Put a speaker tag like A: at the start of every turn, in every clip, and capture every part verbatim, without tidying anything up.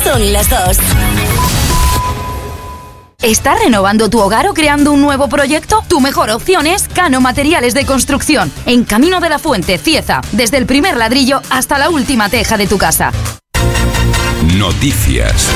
A: Son las dos.
B: ¿Estás renovando tu hogar o creando un nuevo proyecto? Tu mejor opción es Cano Materiales de Construcción, en Camino de la Fuente, Cieza, desde el primer ladrillo hasta la última teja de tu casa.
C: Noticias.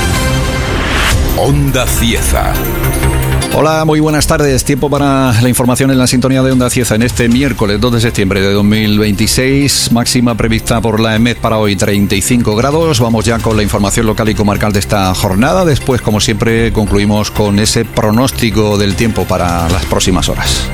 C: Onda Cieza.
D: Hola, muy buenas tardes. Tiempo para la información en la sintonía de Onda Cieza en este miércoles dos de septiembre de dos mil veintiséis. Máxima prevista por la EMET para hoy treinta y cinco grados. Vamos ya con la información local y comarcal de esta jornada. Después, como siempre, concluimos con ese pronóstico del tiempo para las próximas horas.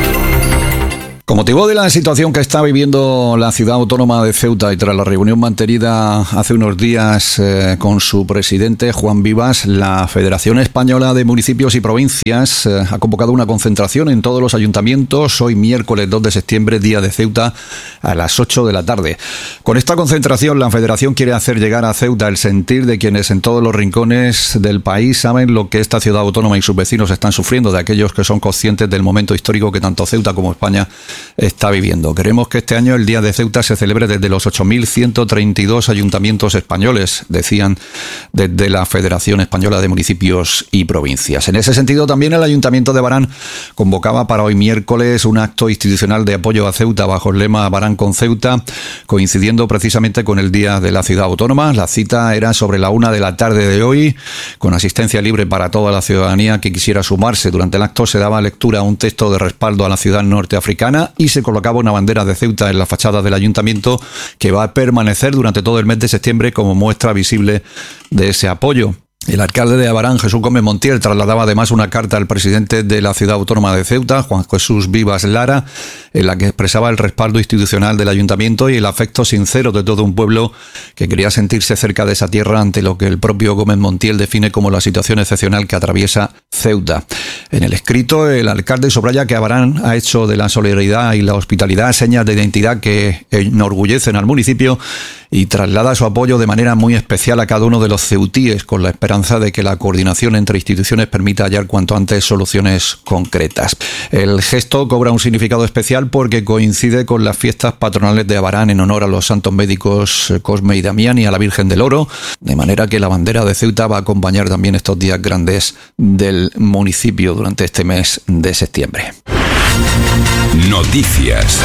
D: Con motivo de la situación que está viviendo la ciudad autónoma de Ceuta y tras la reunión mantenida hace unos días eh, con su presidente Juan Vivas, la Federación Española de Municipios y Provincias eh, ha convocado una concentración en todos los ayuntamientos hoy miércoles dos de septiembre, día de Ceuta, a las ocho de la tarde. Con esta concentración, la Federación quiere hacer llegar a Ceuta el sentir de quienes en todos los rincones del país saben lo que esta ciudad autónoma y sus vecinos están sufriendo, de aquellos que son conscientes del momento histórico que tanto Ceuta como España está viviendo. Queremos que este año el Día de Ceuta se celebre desde los ocho mil ciento treinta y dos ayuntamientos españoles, decían desde la Federación Española de Municipios y Provincias. En ese sentido, también el Ayuntamiento de Barán convocaba para hoy miércoles un acto institucional de apoyo a Ceuta bajo el lema Barán con Ceuta, coincidiendo precisamente con el Día de la Ciudad Autónoma. La cita era sobre la una de la tarde de hoy, con asistencia libre para toda la ciudadanía que quisiera sumarse. Durante el acto se daba lectura a un texto de respaldo a la ciudad norteafricana y se colocaba una bandera de Ceuta en la fachada del ayuntamiento que va a permanecer durante todo el mes de septiembre como muestra visible de ese apoyo. El alcalde de Abarán, Jesús Gómez Montiel, trasladaba además una carta al presidente de la ciudad autónoma de Ceuta, Juan Jesús Vivas Lara, en la que expresaba el respaldo institucional del ayuntamiento y el afecto sincero de todo un pueblo que quería sentirse cerca de esa tierra ante lo que el propio Gómez Montiel define como la situación excepcional que atraviesa Ceuta. En el escrito, el alcalde subraya que Abarán ha hecho de la solidaridad y la hospitalidad señas de identidad que enorgullecen al municipio y traslada su apoyo de manera muy especial a cada uno de los ceutíes, con la esperanza de que la coordinación entre instituciones permita hallar cuanto antes soluciones concretas. El gesto cobra un significado especial porque coincide con las fiestas patronales de Abarán en honor a los santos médicos Cosme y Damián y a la Virgen del Oro, de manera que la bandera de Ceuta va a acompañar también estos días grandes del municipio durante este mes de septiembre.
C: Noticias.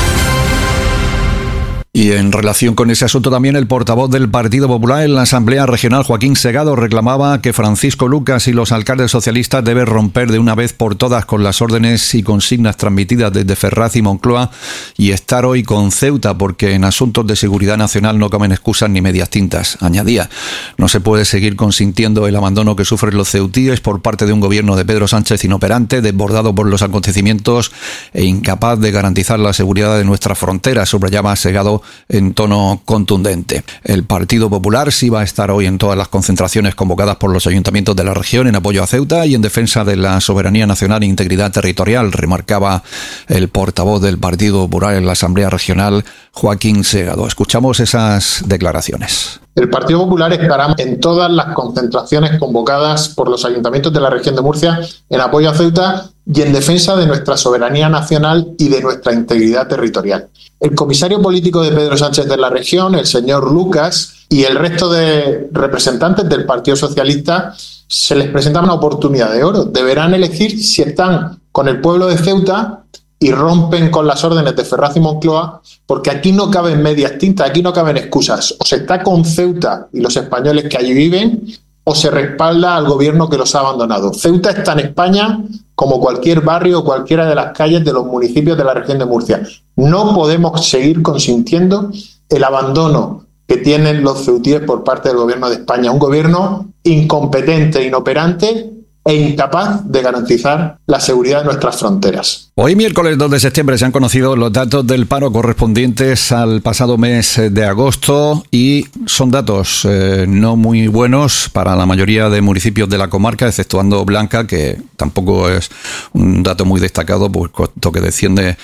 D: Y en relación con ese asunto también el portavoz del Partido Popular en la Asamblea Regional, Joaquín Segado, reclamaba que Francisco Lucas y los alcaldes socialistas deben romper de una vez por todas con las órdenes y consignas transmitidas desde Ferraz y Moncloa y estar hoy con Ceuta, porque en asuntos de seguridad nacional no caben excusas ni medias tintas. Añadía, no se puede seguir consintiendo el abandono que sufren los ceutíes por parte de un gobierno de Pedro Sánchez inoperante, desbordado por los acontecimientos e incapaz de garantizar la seguridad de nuestras fronteras, subrayaba Segado en tono contundente. El Partido Popular sí va a estar hoy en todas las concentraciones convocadas por los ayuntamientos de la región en apoyo a Ceuta y en defensa de la soberanía nacional e integridad territorial, remarcaba el portavoz del Partido Popular en la Asamblea Regional, Joaquín Segado. Escuchamos esas declaraciones.
E: El Partido Popular estará en todas las concentraciones convocadas por los ayuntamientos de la región de Murcia en apoyo a Ceuta y en defensa de nuestra soberanía nacional y de nuestra integridad territorial. El comisario político de Pedro Sánchez de la región, el señor Lucas, y el resto de representantes del Partido Socialista se les presenta una oportunidad de oro. Deberán elegir si están con el pueblo de Ceuta y rompen con las órdenes de Ferraz y Moncloa, porque aquí no caben medias tintas, aquí no caben excusas. O se está con Ceuta y los españoles que allí viven, o se respalda al gobierno que los ha abandonado. Ceuta está en España como cualquier barrio o cualquiera de las calles de los municipios de la región de Murcia. No podemos seguir consintiendo el abandono que tienen los ceutíes por parte del gobierno de España. Un gobierno incompetente, inoperante e incapaz de garantizar la seguridad de nuestras fronteras.
D: Hoy miércoles dos de septiembre se han conocido los datos del paro correspondientes al pasado mes de agosto y son datos eh, no muy buenos para la mayoría de municipios de la comarca, exceptuando Blanca, que tampoco es un dato muy destacado, puesto que desciende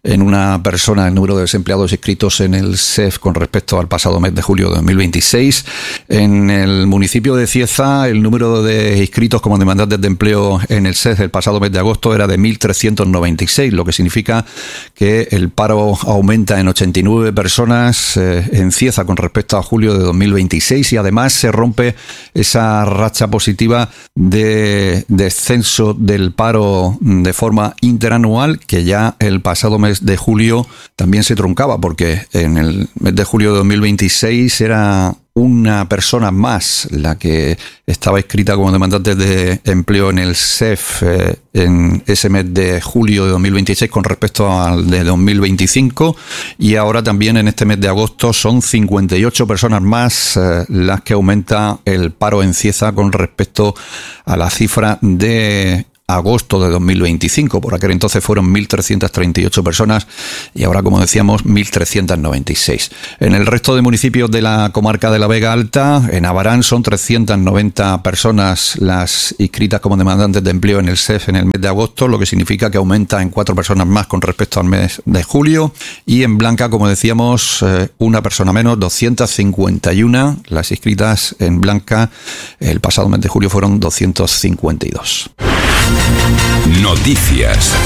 D: en una persona el número de desempleados inscritos en el S E F con respecto al pasado mes de julio de dos mil veintiséis. En el municipio de Cieza, el número de inscritos como demandantes de empleo en el S E F el pasado mes de agosto era de mil trescientos noventa y seis, lo que significa que el paro aumenta en ochenta y nueve personas eh, en Cieza con respecto a julio de dos mil veintiséis, y además se rompe esa racha positiva de descenso del paro de forma interanual, que ya el pasado mes de julio también se truncaba, porque en el mes de julio de dos mil veintiséis era una persona más la que estaba inscrita como demandante de empleo en el S E F eh, en ese mes de julio de dos mil veintiséis con respecto al de dos mil veinticinco, y ahora también en este mes de agosto son cincuenta y ocho personas más eh, las que aumenta el paro en Cieza con respecto a la cifra de agosto de dos mil veinticinco. Por aquel entonces fueron mil trescientas treinta y ocho personas y ahora, como decíamos, mil trescientas noventa y seis. En el resto de municipios de la comarca de la Vega Alta, en Abarán son trescientas noventa personas las inscritas como demandantes de empleo en el S E F en el mes de agosto, lo que significa que aumenta en cuatro personas más con respecto al mes de julio. Y en Blanca, como decíamos, una persona menos, doscientas cincuenta y una. Las inscritas en Blanca el pasado mes de julio fueron doscientos cincuenta y dos.
C: Noticias.